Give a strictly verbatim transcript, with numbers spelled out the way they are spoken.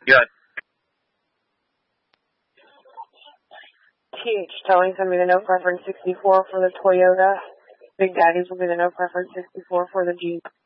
Good. T H Towing will be the no preference sixty-four for the Toyota. Big Daddy's will be the no preference sixty-four for the Jeep.